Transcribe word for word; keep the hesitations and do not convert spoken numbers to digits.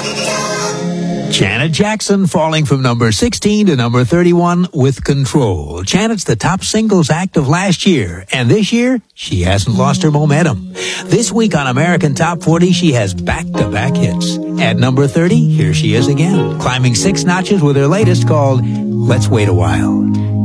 Janet Jackson falling from number sixteen to number thirty-one with Control. Janet's the top singles act of last year, and this year, she hasn't lost her momentum. This week on American Top forty, she has back-to-back hits. At number thirty, here she is again, climbing six notches with her latest called Let's Wait a While.